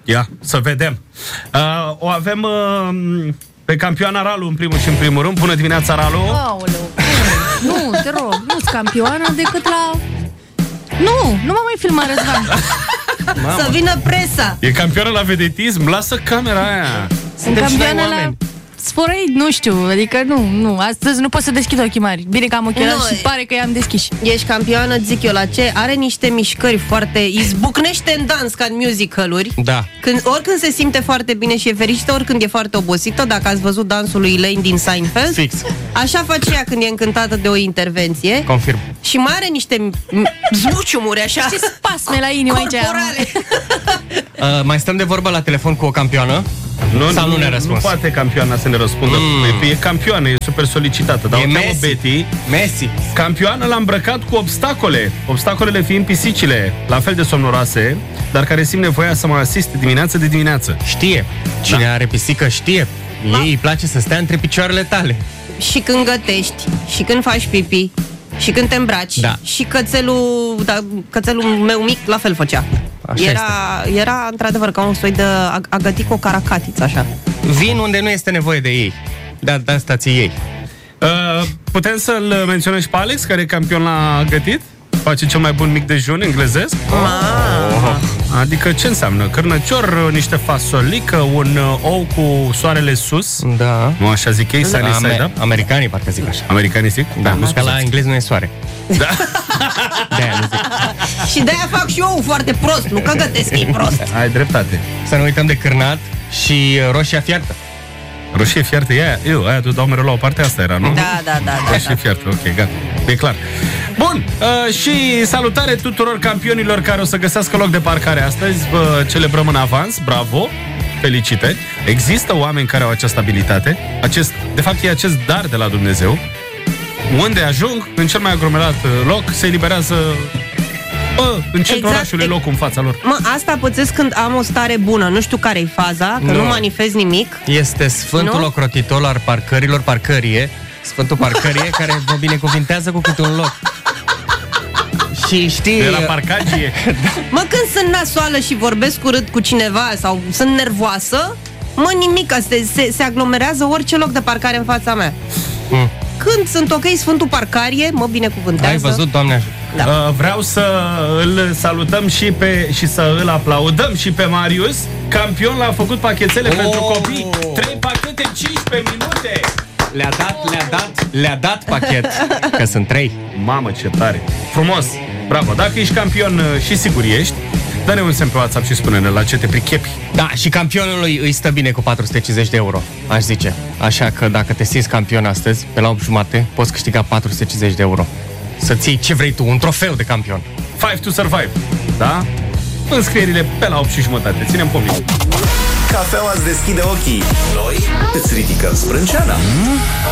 Ia, să vedem. O avem pe campioana Ralu în primul și în primul rând. Bună dimineața, Ralu! Aoleu, nu, te rog, nu-s campioană decât la... Nu mă mai filma, Răzvan. Mamă. Să vină presa. E campioană la vedetism? Lasă camera aia. Sunt campioană la... Sforăit, nu știu, adică nu, astăzi nu pot să deschid ochii mari. Bine că am ochelari și pare că i-am deschiși. Ești campioană, zic eu, la ce? Are niște mișcări foarte... Izbucnește în dans ca în musical-uri. Da. Oricând se simte foarte bine și e fericită, oricând e foarte obosită. Dacă ați văzut dansul lui Elaine din Seinfeld, fix. Așa face ea când e încântată de o intervenție. Confirm. Și mai are niște zbuciumuri așa. Și spasme la inimă corporale. Mai stăm de vorbă la telefon cu o campioană? Sau nu ne răspuns? Nu poate campioana să ne răspundă. E campioană, e super solicitată. Dar e Messi. Betty. Messi. Campioana l-a îmbrăcat cu obstacole. Obstacolele fiind pisicile, la fel de somnoroase, dar care simt nevoia să mă asiste dimineață de dimineață. Știe. Cine are pisică știe. Ei îi place să stea între picioarele tale. Și când gătești, și când faci pipi, și când te îmbraci. Da. Și cățelul meu mic la fel făcea. Era într-adevăr ca un soi de a găti cu o caracatiță așa. Vin unde nu este nevoie de ei. Da, stați ei. Putem să-l menționăm și pe Alex, care e campion la gătit? Face cel mai bun mic dejun englezesc. Adică ce înseamnă? Cârnăcior, niște fasolică, un ou cu soarele sus. Da. Nu așa zic ei, sunny side up? Americanii parcă zic așa. Americanii zic? Da, că la englez nu e soare. Da. De-aia nu zic. Și de-aia fac și eu foarte prost, nu că gătesc ei prost. Ai dreptate. Să nu uităm de cârnat și roșia fiartă. Roșie fiartă e aia? Aia tu dau mereu la o parte, asta era, nu? Da. Roșie fiartă, ok, gata. E clar. Bun, și salutare tuturor campionilor care o să găsească loc de parcare astăzi. Vă celebrăm în avans, bravo, felicitări. Există oameni care au această abilitate. De fapt, e acest dar de la Dumnezeu. Unde ajung, în cel mai aglomerat loc, se eliberează în centrul orașului locul în fața lor. Asta pățesc când am o stare bună. Nu știu care-i faza, că nu manifest nimic. Este Sfântul Ocrotitor al parcărilor, parcărie. Sfântul Parcărie, care vă binecuvintează cu câte un loc. Și știi... De la parcagie. Când sunt nasoală și vorbesc urât cu cineva sau sunt nervoasă, nimic, se aglomerează orice loc de parcare în fața mea. Când sunt ok, Sfântul Parcarie mă binecuvântează. Ai văzut, Doamne ajută. Da. Vreau să îl salutăm și să îl aplaudăm și pe Marius. Campion l-a făcut pachetele pentru copii. 3 pachete, 15 minute. Le-a dat pachet. Că sunt 3. Mamă, ce tare. Frumos. Bravo. Dacă ești campion și sigur ești, dă-ne un semn pe WhatsApp și spune-ne la ce te prichepi. Da, și campionului îi stă bine cu 450 de euro, aș zice. Așa că dacă te simți campion astăzi, pe la 8:30, poți câștiga 450 de euro. Să-ți iei ce vrei tu, un trofeu de campion. 5 to survive. Da? Înscrierile pe la 8:30. Ținem pomnit. Cafeaua îți deschide ochii. Noi îți ridicăm sprânceana.